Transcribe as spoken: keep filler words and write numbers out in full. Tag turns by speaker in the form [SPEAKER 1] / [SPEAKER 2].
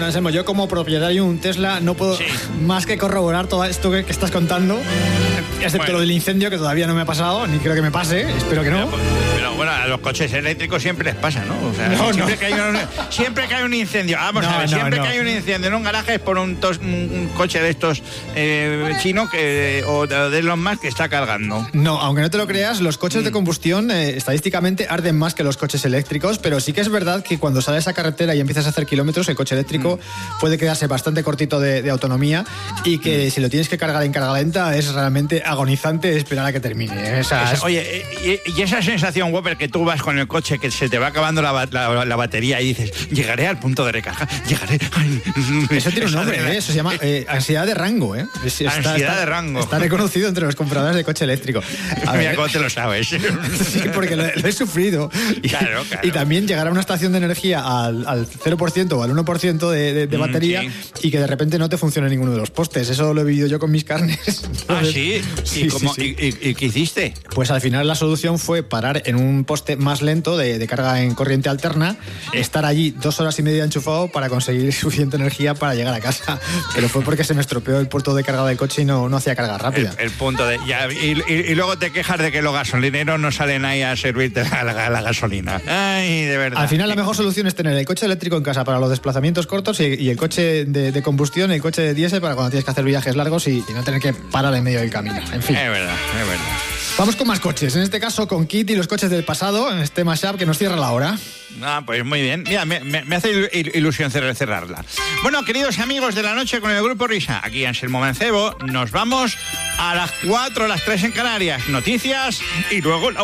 [SPEAKER 1] Anselmo, yo como propietario de un Tesla no puedo
[SPEAKER 2] Sí.
[SPEAKER 1] más que corroborar todo esto que, que estás contando, excepto
[SPEAKER 2] Bueno.
[SPEAKER 1] lo del incendio, que todavía no me ha pasado, ni creo que me pase, espero que no.
[SPEAKER 2] Pero, pero bueno, a los coches eléctricos siempre les pasa, ¿no? O sea,
[SPEAKER 1] No,
[SPEAKER 2] siempre,
[SPEAKER 1] no.
[SPEAKER 2] Que hay un, siempre que hay un incendio. Vamos
[SPEAKER 1] No,
[SPEAKER 2] a ver,
[SPEAKER 1] no,
[SPEAKER 2] siempre
[SPEAKER 1] no.
[SPEAKER 2] que hay un incendio en un garaje es por un, tos- un, un coche de estos eh, chino que, o de Elon Musk que está cargando.
[SPEAKER 1] No, aunque no te lo creas, los coches
[SPEAKER 2] Mm.
[SPEAKER 1] de combustión eh, estadísticamente arden más que los coches eléctricos, pero sí que es verdad que cuando sales a carretera y empiezas a hacer kilómetros, el coche eléctrico
[SPEAKER 2] Mm.
[SPEAKER 1] puede quedarse bastante cortito de, de autonomía y que
[SPEAKER 2] Mm.
[SPEAKER 1] si lo tienes que cargar en carga lenta es realmente agonizante esperar a que termine. ¿eh? O sea,
[SPEAKER 2] Esa-
[SPEAKER 1] es-
[SPEAKER 2] oye, eh, y, y esa sensación, Whopper, que tú vas con el coche, que se te va acabando la, ba- la- la batería y dices, llegaré al punto de recarga, llegaré. Ay,
[SPEAKER 1] Eso tiene un
[SPEAKER 2] esa
[SPEAKER 1] nombre,
[SPEAKER 2] adrenalina.
[SPEAKER 1] ¿eh? Eso se llama eh, ansiedad de rango, ¿eh? Es-
[SPEAKER 2] Ansiedad de rango.
[SPEAKER 1] Está reconocido entre los compradores de coche eléctrico. A
[SPEAKER 2] Mira
[SPEAKER 1] ver,
[SPEAKER 2] cómo te lo sabes.
[SPEAKER 1] sí, porque lo, lo he sufrido. Y,
[SPEAKER 2] Claro, claro.
[SPEAKER 1] y también llegar a una estación de energía al, al cero por ciento o al uno por ciento de, de- de
[SPEAKER 2] Mm,
[SPEAKER 1] batería
[SPEAKER 2] sí.
[SPEAKER 1] y que de repente no te funcione ninguno de los postes. Eso lo he vivido yo con mis carnes.
[SPEAKER 2] Ah,
[SPEAKER 1] Entonces,
[SPEAKER 2] sí.
[SPEAKER 1] sí,
[SPEAKER 2] ¿Y, cómo-
[SPEAKER 1] sí, sí.
[SPEAKER 2] y- y- y qué hiciste?
[SPEAKER 1] Pues al final la solución fue parar en un poste más lento de, de carga en corriente alterna, estar allí dos horas y media enchufado para conseguir suficiente energía para llegar a casa. Pero fue porque se me estropeó el puerto de carga del coche y no, no hacía carga rápida.
[SPEAKER 2] El, el punto de. Ya, y, y- y luego te quejas de que los gasolineros no salen ahí a servirte la, la- la gasolina. Ay, de verdad.
[SPEAKER 1] Al final la mejor solución es tener el coche eléctrico en casa para los desplazamientos cortos y, y el coche de, de combustión, el coche de diésel para cuando tienes que hacer viajes largos y, y no tener que parar en medio del camino. En fin.
[SPEAKER 2] Es verdad, es verdad.
[SPEAKER 1] Vamos con más coches, en este caso con Kit y los coches del pasado, en este mashup que nos cierra la hora.
[SPEAKER 2] Ah, pues muy bien. Mira, me, me- me hace il- ilusión cer- cerrarla. Bueno, queridos amigos de la noche con el Grupo Risa, aquí Anselmo Mancebo, nos vamos a las cuatro, las tres en Canarias. Noticias y luego la